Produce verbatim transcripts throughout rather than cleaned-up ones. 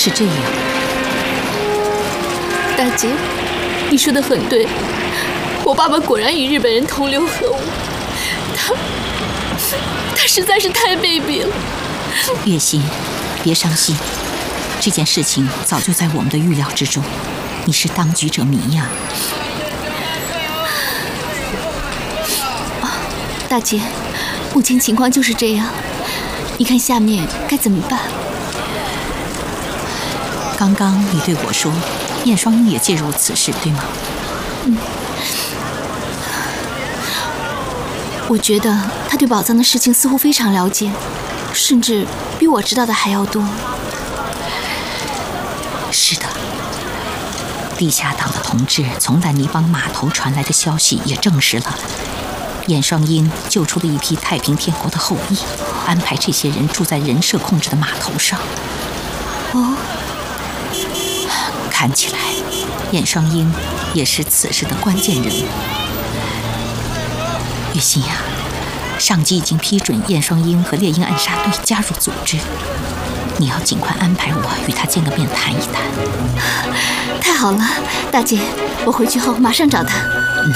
是这样。 大姐，你说的很对，我爸爸果然与日本人同流合污，他他实在是太卑鄙了。 月心，别伤心，这件事情早就在我们的预料之中。你是当局者迷呀。 啊，大姐，目前情况就是这样，你看下面该怎么办？ 刚刚你对我说，燕双鹰也介入此事，对吗？ 嗯。我觉得他对宝藏的事情似乎非常了解，甚至比我知道的还要多。 是的，地下党的同志从兰尼邦码头传来的消息也证实了，燕双鹰救出了一批太平天国的后裔，安排这些人住在人社控制的码头上。 哦， 看起来燕双鹰也是此事的关键人物。月心呀，上级已经批准燕双鹰和猎鹰暗杀队加入组织，你要尽快安排我与他见个面谈一谈。 太好了，大姐，我回去后马上找他。 嗯，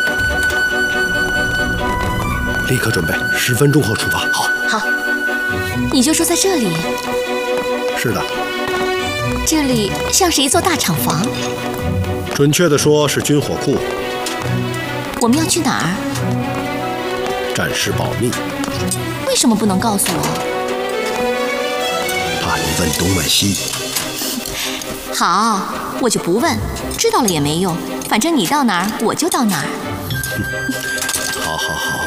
立刻准备，十分钟后出发。好， 好。你就住在这里？ 是的。 这里像是一座大厂房。 准确地说是军火库。 我们要去哪儿？ 暂时保密。 为什么不能告诉我？ 怕你问东问西。 好，我就不问，知道了也没用，反正你到哪儿我就到哪儿。 好好好。